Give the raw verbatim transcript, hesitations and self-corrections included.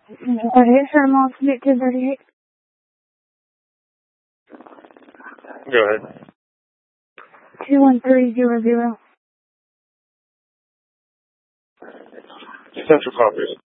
What is her mom's two thirty-eight? Go ahead. two one three zero zero. Central Conference.